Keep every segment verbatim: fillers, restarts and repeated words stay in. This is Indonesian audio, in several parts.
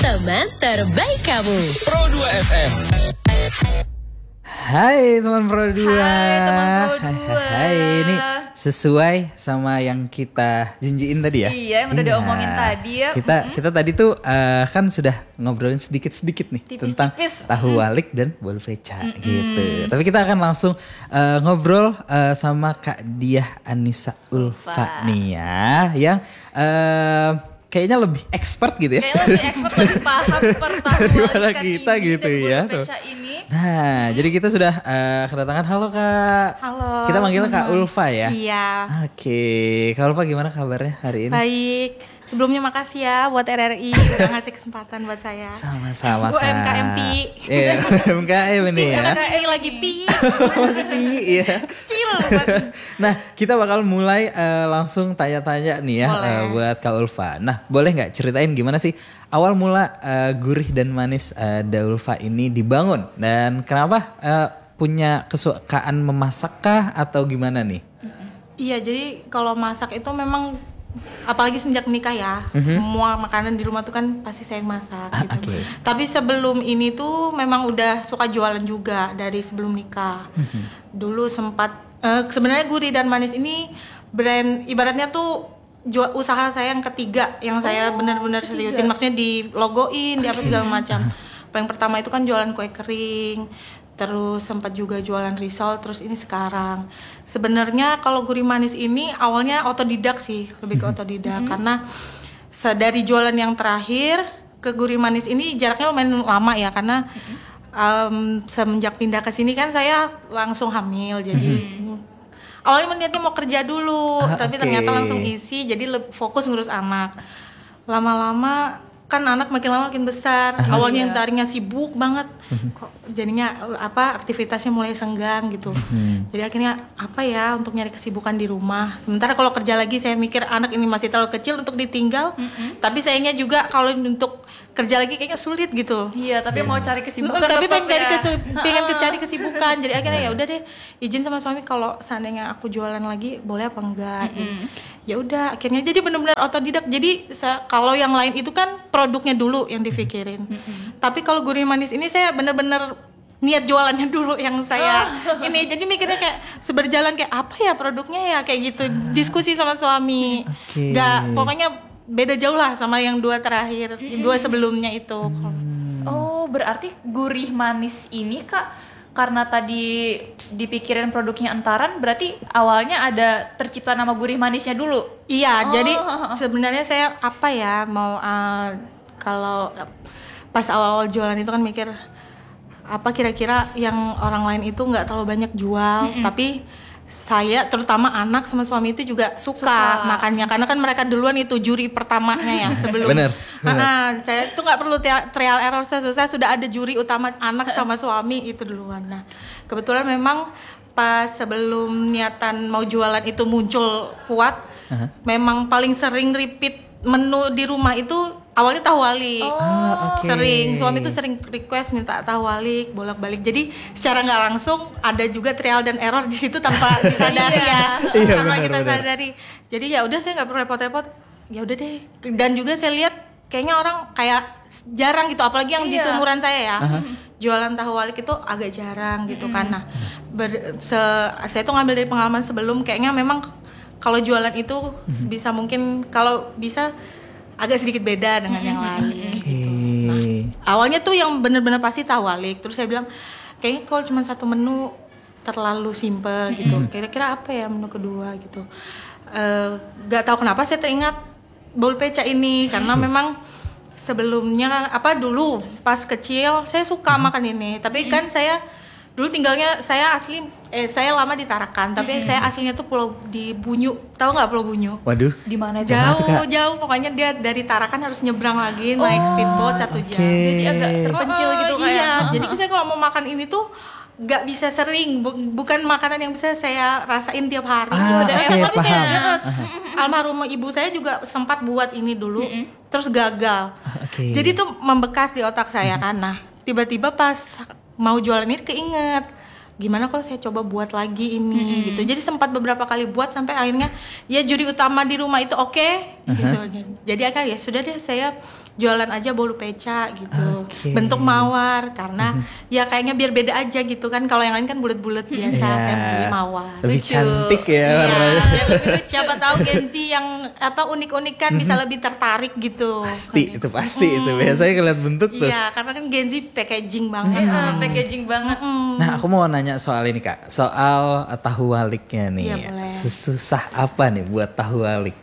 teman terbaik kamu. Pro dua F M. Hai teman Pro dua. Hai teman Pro dua. Hai, ini sesuai sama yang kita janjiin tadi ya. Iya, yang udah diomongin tadi ya. Kita mm-hmm. kita tadi tuh uh, kan sudah ngobrolin sedikit-sedikit nih Tipis-tipis. tentang tahu walik dan bolu peca mm-hmm. gitu. Tapi kita akan langsung uh, ngobrol uh, sama Kak Diah Anissa Ulfa nih ya, yang uh, kayaknya lebih expert gitu ya. Kayaknya lebih expert, lebih paham pertahuan daripada ikan kita ini gitu dan ya. bolu peca ini. Nah, hmm. jadi kita sudah uh, kedatangan. Halo Kak. Halo. Kita manggilnya Kak Ulfa ya. Iya. Oke, Kak Ulfa gimana kabarnya hari ini? Baik. Sebelumnya makasih ya buat R R I udah ngasih kesempatan buat saya. Sama-sama Kak. U M K M P. Iya, U M K M ini ya. U M K M P lagi pi. Masih pi, iya. Kecil. Nah, kita bakal mulai uh, langsung tanya-tanya nih ya uh, buat Kak Ulfa. Nah, boleh nggak ceritain gimana sih awal mula uh, gurih dan manis uh, Daulfa ini dibangun dan kenapa uh, punya kesukaan memasak kah atau gimana nih? Iya, jadi kalau masak itu memang apalagi sejak nikah ya, mm-hmm. semua makanan di rumah tuh kan pasti saya yang masak ah, gitu. Okay. Tapi sebelum ini tuh memang udah suka jualan juga dari sebelum nikah. Mm-hmm. Dulu sempat uh, sebenarnya Gurih dan Manis ini brand ibaratnya tuh jual, usaha saya yang ketiga yang oh, saya benar-benar seriusin, maksudnya di logoin, di apa segala macam. Paling pertama itu kan jualan kue kering. Terus sempat juga jualan risol, terus ini sekarang. Sebenarnya kalau Gurih Manis ini awalnya otodidak sih, lebih ke otodidak. Mm-hmm. Karena dari jualan yang terakhir ke Gurih Manis ini jaraknya lumayan lama ya, karena mm-hmm. um, semenjak pindah ke sini kan saya langsung hamil, jadi mm-hmm. awalnya niatnya mau kerja dulu, ah, tapi okay. ternyata langsung isi, jadi fokus ngurus anak. Lama-lama kan anak makin lama makin besar. Uh-huh. Awalnya yang tadinya sibuk banget, kok jadinya apa aktivitasnya mulai senggang gitu. Uh-huh. Jadi akhirnya apa ya untuk nyari kesibukan di rumah. Sementara kalau kerja lagi saya mikir anak ini masih terlalu kecil untuk ditinggal. Uh-huh. Tapi sayangnya juga kalau untuk kerja lagi kayaknya sulit gitu. Iya, tapi yeah. mau cari kesibukan. Tapi pengen cari, ya. kesu- pengen cari kesibukan. Jadi akhirnya ya udah deh izin sama suami kalau seandainya aku jualan lagi boleh apa enggak. Mm-hmm. Ya udah akhirnya jadi benar-benar otodidak. Jadi se- kalau yang lain itu kan produknya dulu yang dipikirin. Mm-hmm. Tapi kalau Gurih Manis ini saya benar-benar niat jualannya dulu yang saya oh. ini. Jadi mikirnya kayak seberjalan kayak apa ya produknya ya kayak gitu. Diskusi sama suami. Okay. Gak pokoknya beda jauh lah sama yang dua terakhir, mm-hmm. dua sebelumnya itu. Hmm. Oh, berarti Gurih Manis ini Kak, karena tadi dipikirin produknya Entaran, berarti awalnya ada tercipta nama Gurih Manisnya dulu? Iya, oh. jadi sebenarnya saya apa ya, mau uh, kalau pas awal-awal jualan itu kan mikir, apa kira-kira yang orang lain itu gak terlalu banyak jual, mm-hmm. tapi saya terutama anak sama suami itu juga suka, suka makannya karena kan mereka duluan itu juri pertamanya ya sebelum. Bener. bener. Nah, saya tuh nggak perlu trial error, susah sudah ada juri utama anak sama suami itu duluan. Nah kebetulan memang pas sebelum niatan mau jualan itu muncul kuat, uh-huh. memang paling sering repeat menu di rumah itu awalnya tahu walik. Oh, okay. Sering suami tuh sering request minta tahu walik bolak-balik. Jadi secara nggak langsung ada juga trial dan error di situ tanpa disadari ya. Iya, tanpa benar, kita benar. sadari. Jadi ya udah saya nggak perlu repot-repot. Ya udah deh. Dan juga saya lihat kayaknya orang kayak jarang gitu, apalagi yang iya. di seumuran saya ya. Uh-huh. Jualan tahu walik itu agak jarang gitu kan. Nah, ber, se, saya tuh ngambil dari pengalaman sebelum kayaknya memang kalau jualan itu mm-hmm. bisa mungkin kalau bisa agak sedikit beda dengan mm-hmm. yang lain okay. gitu. Nah, awalnya tuh yang benar-benar pasti tahu walik. Terus saya bilang kayaknya kalau cuma satu menu terlalu simple gitu. Mm-hmm. Kira-kira apa ya menu kedua gitu. Uh, gak tahu kenapa saya teringat bolu peca ini karena memang sebelumnya apa dulu pas kecil saya suka mm-hmm. makan ini. Tapi kan saya dulu tinggalnya saya asli eh saya lama di Tarakan, tapi mm-hmm. saya aslinya tuh pulau di Bunyu. Tahu nggak Pulau Bunyu? Waduh. Di mana jauh? Jauh, jauh. Pokoknya dia dari Tarakan harus nyebrang lagi naik oh, speedboat satu jam. Okay. Jadi agak terpencil oh, gitu iya. kayak. Uh-huh. Jadi saya kalau mau makan ini tuh nggak bisa sering, bukan makanan yang bisa saya rasain tiap hari. Ah, gitu. okay, Tapi saya uh-huh. almarhum ibu saya juga sempat buat ini dulu, mm-hmm. terus gagal. Okay. Jadi tuh membekas di otak saya kan. Nah, tiba-tiba pas mau jualan ini keinget gimana kalau saya coba buat lagi ini hmm. gitu. Jadi sempat beberapa kali buat sampai akhirnya ya juri utama di rumah itu oke okay, uh-huh. gitu. Jadi akhirnya ya sudah deh saya jualan aja bolu peca gitu. Okay. Bentuk mawar karena uh-huh. ya kayaknya biar beda aja gitu kan. Kalau yang lain kan bulat-bulat biasa, yeah. saya beli mawar. Lebih lucu. Cantik ya. Iya, biar lebih lucu. Siapa tahu Gen Z yang apa unik-unik kan bisa lebih tertarik gitu. Pasti itu pasti hmm. itu biasanya ngeliat bentuk tuh. Iya, karena kan Gen Z packaging banget. Iya, hmm. packaging banget. Hmm. Nah, aku mau nanya soal ini Kak, soal uh, tahu waliknya nih. Iya, boleh. Sesusah apa nih buat tahu walik?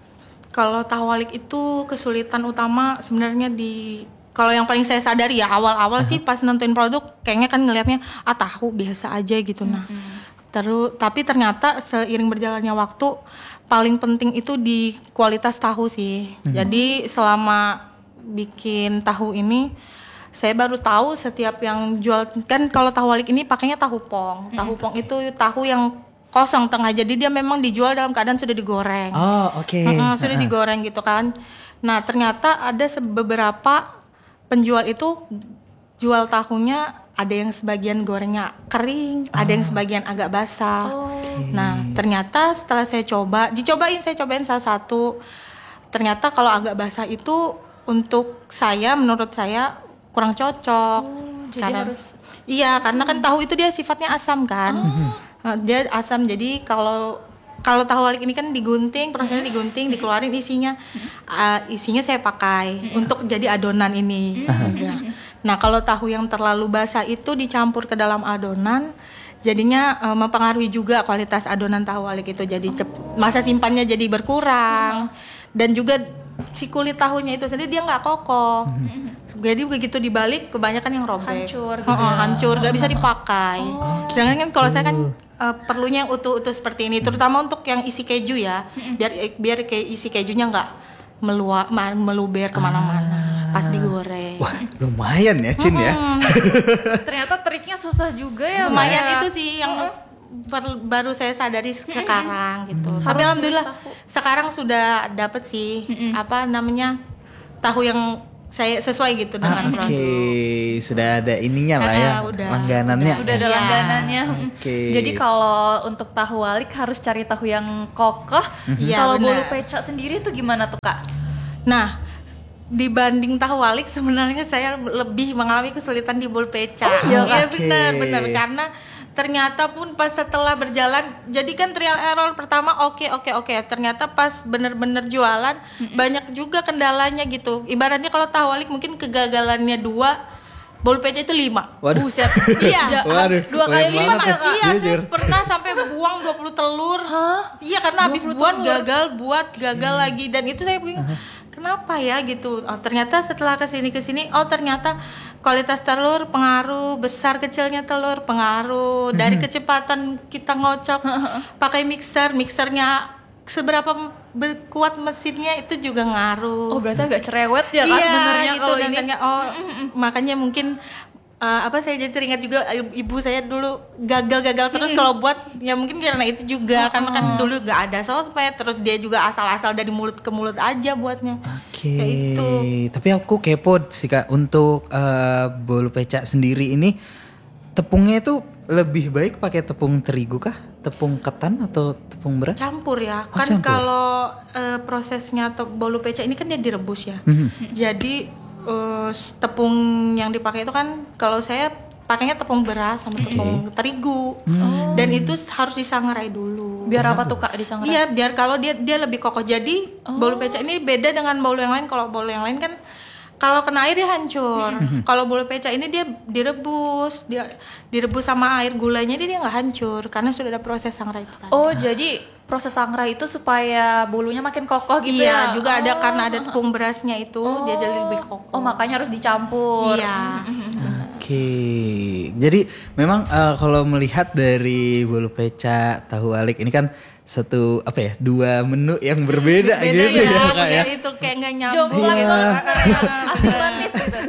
Kalau tahu walik itu kesulitan utama sebenarnya di kalau yang paling saya sadari ya awal-awal uh-huh. sih pas nentuin produk kayaknya kan ngelihatnya ah tahu biasa aja gitu nah. Uh-huh. Terus tapi ternyata seiring berjalannya waktu paling penting itu di kualitas tahu sih. Uh-huh. Jadi selama bikin tahu ini saya baru tahu setiap yang jual kan kalau tahu walik ini pakainya tahu pong. Tahu pong itu tahu yang kosong tengah, jadi dia memang dijual dalam keadaan sudah digoreng. Oh oke. Okay. Uh-uh, sudah uh-uh. digoreng gitu kan. Nah ternyata ada beberapa penjual itu jual tahunya ada yang sebagian gorengnya kering, oh. ada yang sebagian agak basah. Oh. Okay. Nah ternyata setelah saya coba, dicobain saya cobain salah satu, ternyata kalau agak basah itu untuk saya, menurut saya kurang cocok. Oh, jadi karena, harus. Iya karena kan tahu itu dia sifatnya asam kan. Oh. Dia asam, jadi kalau kalau tahu walik ini kan digunting, prosesnya digunting, dikeluarin isinya, uh, isinya saya pakai untuk jadi adonan ini. Ya. Nah kalau tahu yang terlalu basah itu dicampur ke dalam adonan, jadinya uh, mempengaruhi juga kualitas adonan tahu walik itu. Jadi cep- masa simpannya jadi berkurang dan juga si kulit tahunya itu sendiri dia nggak kokoh. Jadi begitu dibalik kebanyakan yang robek, hancur, gitu. oh, hancur, nggak bisa dipakai. Oh, sedangkan kan kalau saya kan uh, perlunya yang utuh-utuh seperti ini, terutama untuk yang isi keju ya, biar biar kayak isi kejunya nggak meluap, meluber kemana-mana pas digoreng. Wah lumayan ya Cin ya. Ternyata triknya susah juga ya. Lumayan itu sih yang per, baru saya sadari sekarang gitu. Harus Tapi alhamdulillah sekarang sudah dapet sih apa namanya tahu yang saya sesuai gitu dengan ah, produk. Oke, okay. Sudah ada ininya lah ya, udah, langganannya. Udah, udah ada ya. langganannya. Okay. Jadi kalau untuk tahu walik harus cari tahu yang kokoh. Mm-hmm. Kalau ya, bolu peca sendiri tuh gimana tuh Kak? Nah, dibanding tahu walik sebenarnya saya lebih mengalami kesulitan di bolu peca. Oh, iya, ya, okay. benar, benar karena ternyata pun pas setelah berjalan, jadi kan trial error pertama oke okay, oke okay, oke, okay. Ternyata pas bener-bener jualan mm-hmm. banyak juga kendalanya gitu. Ibaratnya kalau tahu walik mungkin kegagalannya dua, bolu peca itu lima. Waduh. Buset. Iya. Waduh, dua kali lipat ya Kak? Iya, saya pernah sampai buang dua puluh telur. Hah? Iya karena habis buat telur. gagal, buat gagal hmm. lagi dan itu saya bingung. Kenapa ya gitu? Oh ternyata setelah kesini kesini, oh ternyata kualitas telur pengaruh, besar kecilnya telur pengaruh, dari kecepatan kita ngocok, pakai mixer, mixernya seberapa kuat mesinnya itu juga ngaruh. Oh berarti agak cerewet ya Kak iya, sebenarnya gitu, kalau dan ini. Tanya, oh makanya mungkin uh, apa saya jadi teringat juga ibu saya dulu gagal-gagal terus hmm. kalau buat ya mungkin karena itu juga oh, karena kan dulu nggak ada sosmed, terus dia juga asal-asal dari mulut ke mulut aja buatnya. Oke. Okay. Itu. Tapi aku kepo sih Kak untuk uh, bolu peca sendiri ini tepungnya itu lebih baik pakai tepung terigu kah? Tepung ketan atau tepung beras? Campur ya. Oh, kan campur. Kalau uh, prosesnya te- bolu peca ini kan dia direbus ya. Mm-hmm. Jadi uh, tepung yang dipakai itu kan kalau saya pakainya tepung beras sama tepung okay. terigu. Mm. Dan itu harus disangrai dulu. Biar apa tuh Kak disangrai? Iya, biar kalau dia dia lebih kokoh. Jadi oh. bolu peca ini beda dengan bolu yang lain. Kalau bolu yang lain kan kalau kena air dia hancur. Mm-hmm. Kalau bolu peca ini dia direbus, dia direbus sama air gulanya dia nggak hancur karena sudah ada proses sangrai itu tadi. Oh, jadi proses sangrai itu supaya bolunya makin kokoh gitu iya, ya? Iya, juga oh. ada karena ada tepung berasnya itu, oh. dia jadi lebih kokoh. Oh, makanya harus dicampur. Iya. Oke, okay. Jadi memang uh, kalau melihat dari bolu peca, tahu walik ini kan satu apa ya dua menu yang berbeda Beda gitu ya, ya Kak ya. Itu kayak nggak nyambung Jomplang iya. itu asam manis gitu.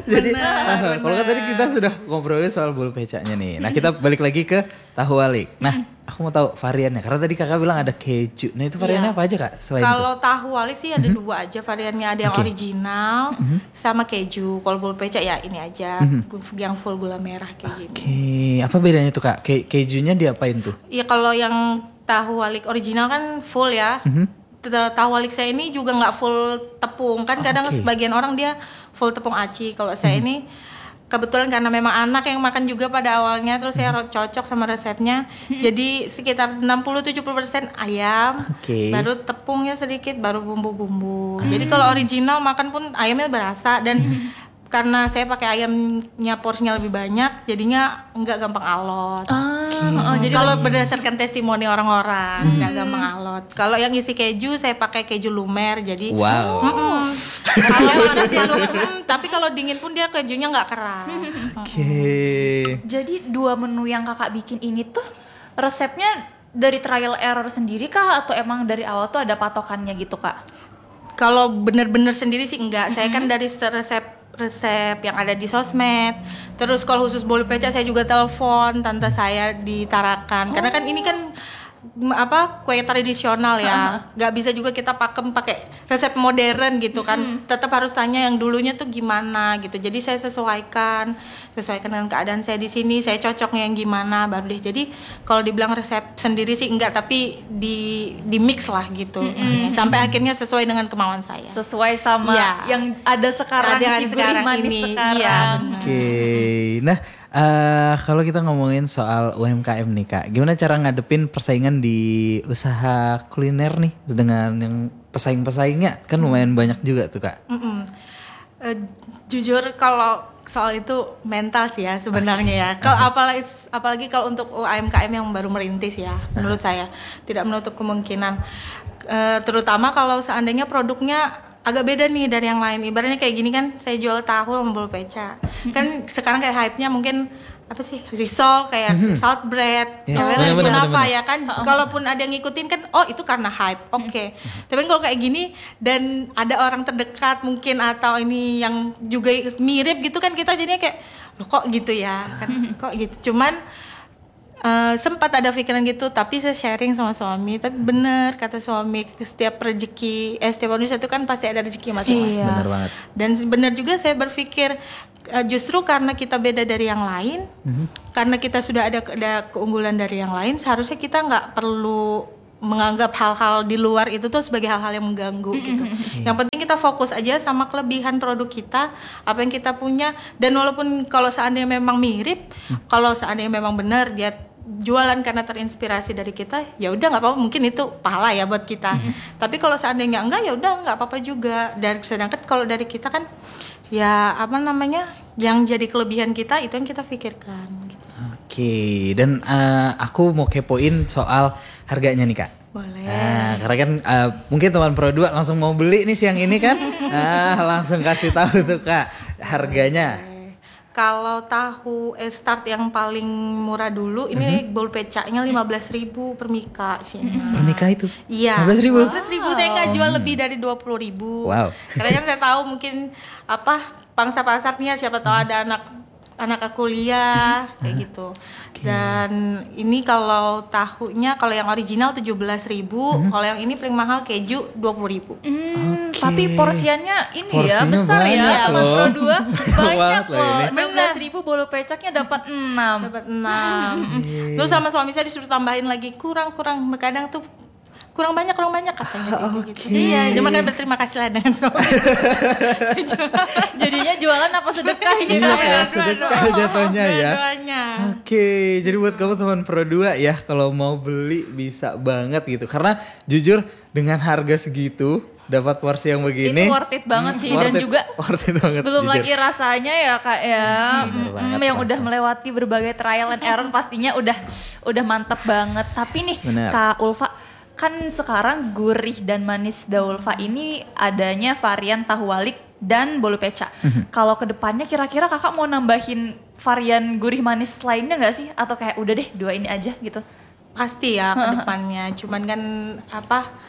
Jadi Benar, uh, kalau kan tadi kita sudah ngobrolin soal bolu pecaknya nih. Nah kita balik lagi ke tahu walik. Nah aku mau tahu variannya karena tadi kakak bilang ada keju. Nah itu variannya Iya. apa aja kak selain Kalau tahu walik sih ada dua aja variannya, ada yang Oke. original sama keju. Kalau bolu pecak ya ini aja, yang full gula merah kayak itu? gini. Oke, apa bedanya tuh kak? Ke kejunya diapain tuh? Iya kalau yang tahu walik original kan full ya. T- Tahu walik saya ini juga nggak full tepung kan, kadang Oke. sebagian orang dia full tepung aci. Kalau saya ini kebetulan karena memang anak yang makan juga pada awalnya, terus saya ro- cocok sama resepnya. Jadi sekitar enam puluh sampai tujuh puluh persen ayam, Oke. baru tepungnya sedikit, baru bumbu-bumbu. Jadi kalau original makan pun ayamnya berasa, dan karena saya pakai ayamnya porsinya lebih banyak, jadinya nggak gampang alot. Ah, oh, jadi Kalau berdasarkan testimoni orang nggak gampang alot. Kalau yang isi keju saya pakai keju lumer, jadi Wow. Mm-mm. Kalau panas dia lu- mm, tapi kalau dingin pun dia kejunya nggak keras. Oke. jadi dua menu yang kakak bikin ini tuh resepnya dari trial error sendiri kah atau emang dari awal tuh ada patokannya gitu kak? Kalau bener-bener sendiri sih enggak. Saya kan dari resep resep yang ada di sosmed. Terus kalau khusus bolu pecak saya juga telepon tante saya di Tarakan. Karena kan ini kan m- apa kue tradisional ya. Nggak bisa juga kita pakem pakai resep modern gitu kan. Tetap harus tanya yang dulunya tuh gimana gitu. Jadi saya sesuaikan, sesuaikan dengan keadaan saya di sini. Saya cocoknya yang gimana baru deh. Jadi kalau dibilang resep sendiri sih enggak, tapi di di mix lah gitu. Sampai akhirnya sesuai dengan kemauan saya. Sesuai sama Iya. yang ada sekarang Ada yang si ada gurih sekarang manis ini. sekarang. Iya, benar. Oke, nah eh, kalau kita ngomongin soal U M K M nih kak, gimana cara ngadepin persaingan di usaha kuliner nih dengan yang pesaing-pesaingnya kan lumayan banyak juga tuh kak. Mm-mm. Eh, jujur kalau soal itu mental sih ya sebenarnya ya. Kalau apalagi apalagi kalau untuk U M K M yang baru merintis ya, menurut saya tidak menutup kemungkinan. Eh, terutama kalau seandainya produknya agak beda nih dari yang lain. Ibaratnya kayak gini kan, saya jual tahu sama bolu pecak. Kan sekarang kayak hype-nya mungkin apa sih, risol kayak salt bread, Yes, ya, benar, benar, kunafa benar. ya kan. Kalaupun ada yang ngikutin kan, oh itu karena hype, oke. Tapi kalau kayak gini dan ada orang terdekat mungkin atau ini yang juga mirip gitu kan, kita jadinya kayak loh kok gitu ya kan, kok gitu. Cuman eh, sempat ada pikiran gitu, tapi saya sharing sama suami. Tapi bener kata suami, setiap rezeki, eh, setiap manusia itu kan pasti ada rezeki masing-masing. Iya. Benar banget. Dan benar juga saya berpikir eh, justru karena kita beda dari yang lain, karena kita sudah ada, ada keunggulan dari yang lain, seharusnya kita nggak perlu menganggap hal-hal di luar itu tuh sebagai hal-hal yang mengganggu gitu. Yang penting kita fokus aja sama kelebihan produk kita, apa yang kita punya. Dan walaupun kalau seandainya memang mirip, kalau seandainya memang benar dia jualan karena terinspirasi dari kita, ya udah nggak apa-apa, mungkin itu pahala ya buat kita. Tapi kalau seandainya enggak, ya udah nggak apa-apa juga. Dan sedangkan kalau dari kita kan ya apa namanya, yang jadi kelebihan kita itu yang kita pikirkan gitu. Oke, dan eh, aku mau kepoin soal harganya nih kak. Boleh. Nah, karena kan eh, mungkin teman Pro dua langsung mau beli nih siang ini kan. Nah, langsung kasih tahu tuh kak harganya. Kalau tahu eh, start yang paling murah dulu, ini bolu pecaknya lima belas ribu per mika sih. Pernikah itu? Iya. lima belas ribu? lima belas ribu, saya nggak jual lebih dari dua puluh ribu. Wow. Karena kan saya tahu mungkin apa pangsa pasarnya, siapa tahu ada anak anak kuliah kayak gitu. Dan ini kalau tahunya, kalau yang original tujuh belas ribu, kalau yang ini paling mahal keju dua puluh ribu. Hmm, Oke. Tapi porsiannya ini ya Porsinya besar ya, banyak sama loh. Pro dua banyak Banget loh loh. ini. enam belas ribu bolu pecaknya dapat enam. Dapat enam. Terus sama suami saya disuruh tambahin lagi, kurang-kurang, kadang tuh kurang banyak kurang banyak katanya kayak gitu. Iya, cuma kan berterima kasih lah dengan suami. Jadinya jualan apa sedekah gitu Iya, ya. kayak sedekah jatuhnya ya. Dua-duanya. Oke, jadi buat kamu teman Pro dua ya, kalau mau beli bisa banget gitu. Karena jujur dengan harga segitu dapat porsi yang begini. Itu worth it banget sih, worth dan it- juga worth it banget. belum jujur. lagi rasanya ya kak ya. Bener Mm, banget yang udah rasa. melewati berbagai trial and error pastinya udah udah mantep banget. Tapi nih Bener. Kak Ulfa, kan sekarang gurih dan manis Daulfa ini adanya varian tahu walik dan bolu pecak. Kalau kedepannya kira-kira kakak mau nambahin varian gurih manis lainnya nggak sih? Atau kayak udah deh dua ini aja gitu? Pasti ya ke depannya. Cuman kan apa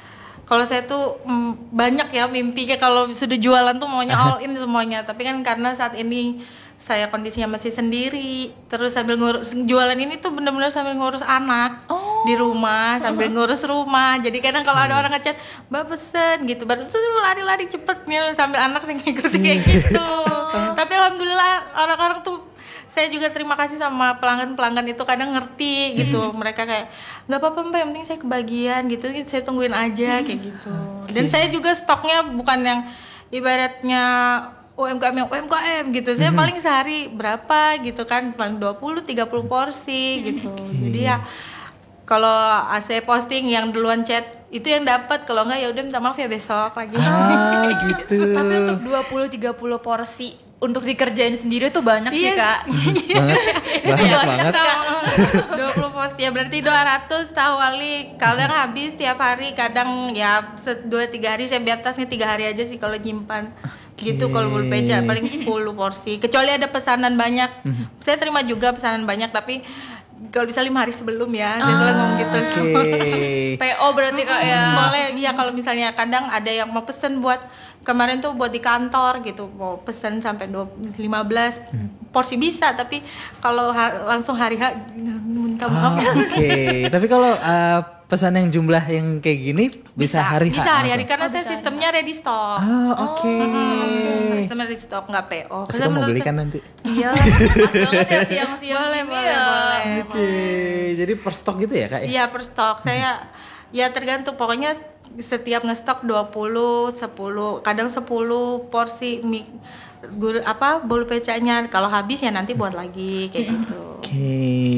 Kalau saya tuh mm, banyak ya mimpi kayak kalau sudah jualan tuh maunya all in semuanya. Tapi kan karena saat ini saya kondisinya masih sendiri, terus sambil ngurus jualan ini tuh bener-bener sambil ngurus anak Oh. di rumah, sambil ngurus rumah. Jadi kadang kalau ada orang ngechat, "Mbak pesen," gitu, baru tuh lari-lari cepet nih sambil anak yang ngikutin kayak gitu. Tapi alhamdulillah orang-orang tuh, saya juga terima kasih sama pelanggan-pelanggan itu kadang ngerti gitu. Mereka kayak nggak apa-apa Mbak, yang penting saya kebagian gitu, saya tungguin aja kayak gitu. Dan saya juga stoknya bukan yang ibaratnya U M K M yang U M K M gitu. Saya paling sehari berapa gitu kan, paling dua puluh tiga puluh porsi gitu. Jadi ya kalau saya posting yang duluan chat itu yang dapat, kalau enggak ya udah minta maaf ya besok lagi. Ah gitu. Tapi untuk dua puluh tiga puluh porsi untuk dikerjain sendiri tuh banyak sih, Iya. Kak. banget, banyak banget. dua puluh porsi ya berarti dua ratus tahu kali. Kadang habis tiap hari, kadang ya dua tiga hari. Saya batasnya tiga hari aja sih kalau nyimpan. Gitu kalau bolu peca paling sepuluh porsi. Kecuali ada pesanan banyak. Saya terima juga pesanan banyak, tapi kalau bisa lima hari sebelum ya. Saya selalu ngomong gitu. Oke. P O berarti Kak ya. Boleh, iya kalau misalnya kadang ada yang mau pesen buat kemarin tuh buat di kantor gitu, mau pesen sampai lima belas porsi bisa, tapi kalau ha- langsung hari H minta maaf. Ah, Oke, tapi kalau uh, pesan yang jumlah yang kayak gini bisa, hari Bisa hari-hari karena saya sistemnya ready stock. Oh, oke. Sistemnya ready stock nggak P O. Pasti Karena kamu menurut beli saya- kan nanti. Iya, pas banget ya siang-siang Boleh, gini boleh, ya. boleh. Oke, jadi per stok gitu ya kak ya? Iya per stok. Saya ya tergantung, pokoknya setiap ngestok dua puluh, sepuluh, kadang sepuluh porsi mie gur apa bolu pecanya. Kalau habis ya nanti buat lagi kayak gitu. Oke,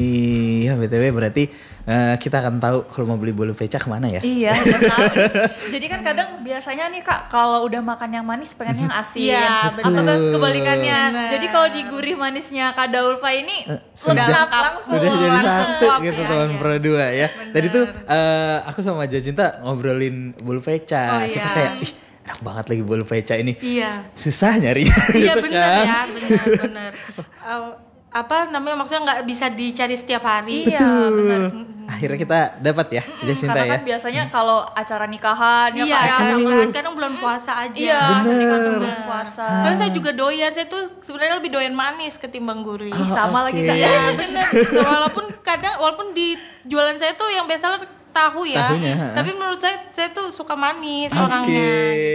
ya B T W berarti eh, kita akan tahu kalau mau beli bolu peca kemana ya? Iya, udah tahu. Jadi kan kadang biasanya nih Kak, kalau udah makan yang manis pengen yang asin. Iya, Atau betul. terus kebalikannya. Bener. Jadi kalau di gurih manisnya Kak Daulfa ini sudah- lengkap langsung. Udah jadi langsung satu klop gitu ya, teman iya. Pro dua ya. Tadi tuh eh, aku sama Jacinta ngobrolin bolu peca. Oh, Kita iya. kayak ih enak banget lagi bolu peca ini. Iya. Susah nyarinya Iya gitu benar kan. ya, benar benar. Eh, apa namanya, maksudnya nggak bisa dicari setiap hari. Iya, benar. Akhirnya kita dapat ya Jacinta Karena ya. kan biasanya kalau acara nikahan ya Iya, Kak ya, acara sama- nikahan kadang bulan puasa aja. Iya, Bener. nikahan sebelum puasa. Soalnya saya juga doyan, saya tuh sebenarnya lebih doyan manis ketimbang gurih. Ih, sama lagi Kak. oke. Iya bener. Walaupun kadang, walaupun di jualan saya tuh yang bestseller tahu ya, Tahunya, ha. tapi menurut saya saya tuh suka manis Oke, orangnya.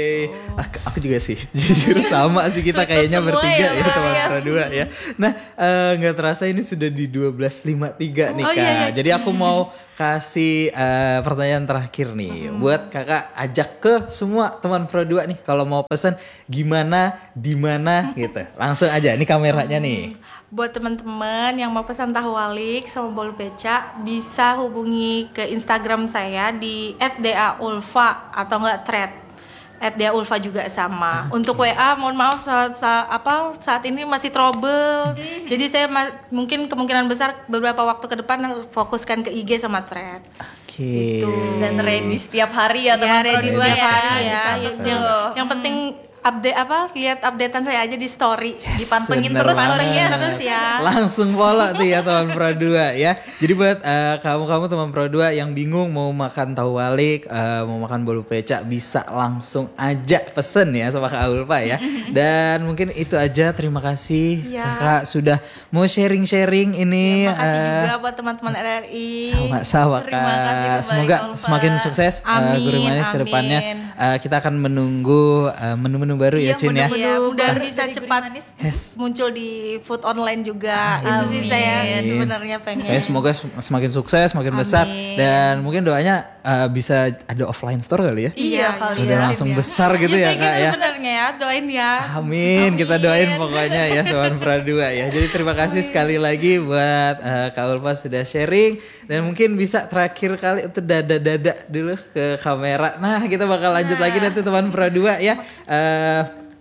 aku, aku juga sih, jujur sama sih kita Sweet kayaknya semua bertiga ya, ya, Bang, teman ya. Pro dua ya. Nah, eh, nggak terasa ini sudah di dua belas lima puluh tiga nih Oh, kak. iya, iya. Jadi aku mau kasih eh, pertanyaan terakhir nih, buat kakak ajak ke semua teman Pro dua nih, kalau mau pesan gimana, di mana gitu, langsung aja. Ini kameranya nih. Buat teman-teman yang mau pesan tahu walik sama bolu peca, bisa hubungi ke Instagram saya di et daulfa atau enggak thread et daulfa juga sama. Untuk W A mohon maaf saat, saat apa saat ini masih trouble. Jadi saya ma- mungkin kemungkinan besar beberapa waktu ke depan fokuskan ke I G sama thread. Oke. Gitu. Dan ready setiap hari ya Ya, teman ready Pro dua setiap hari ya. Dicatat Yang, tuh. yang penting update apa? Lihat updatean saya aja di story. Dipantengin Bener terus, banget. pantengin terus ya. Langsung follow tuh ya teman Pro dua ya. Jadi buat eh, kamu-kamu teman Pro dua yang bingung mau makan tahu walik, eh, mau makan bolu peca, bisa langsung aja pesen ya sama Kak Ulfa ya. Dan mungkin itu aja, terima kasih Iya. Kakak sudah mau sharing-sharing ini. Terima kasih eh, juga buat teman-teman R R I. Sama-sama Terima kasih Kak. kembali, Semoga Kak Ulfa. semakin sukses eh, Amin, Gurih Manis ke amin. depannya. Eh, kita akan menunggu eh, menu-menu baru ya Iya, Cin ya. menu-menu Ya, mudah baru bisa dari Gurih cepat Manis. Yes. muncul di food online juga. Itu sih Amin. saya sebenarnya pengen. Saya semoga sem- semakin sukses, semakin Amin. besar, dan mungkin doanya uh, bisa ada offline store kali ya. Iya kali Udah ya. langsung besar gitu ya, pengen Kak ya. sebenarnya ya, doain ya. Amin, kita doain pokoknya ya teman Pro dua ya. Jadi terima kasih sekali lagi buat uh, Kak Ulfa sudah sharing, dan mungkin bisa terakhir kali untuk dada-dada dulu ke kamera. Nah, kita bakal lanjut lagi nanti teman Pro dua ya. Uh,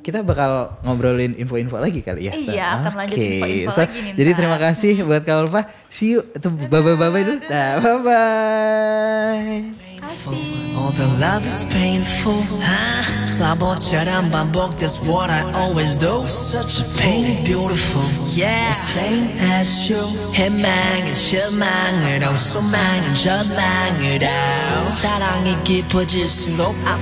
kita bakal ngobrolin info-info lagi kali ya. Iya, akan lanjut Oke. info-info So, lagi nih, jadi ntar. terima kasih buat Kak Ulfa. See you. Itu bye-bye dulu. Nah, bye-bye. All the love is painful, huh? 바보처럼 반복, that's what I always do. Such a pain is beautiful, yeah. The same as you. 희망은 실망으로, 소망은 절망으로. 사랑이 깊어질수록